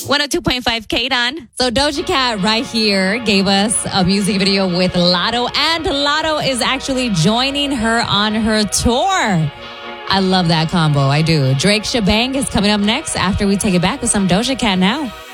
102.5 K-Don. So Doja Cat right here gave us a music video with Latto, and Latto is actually joining her on her tour. I love that combo. I do. Drake Shebang is coming up next after we take it back with some Doja Cat now.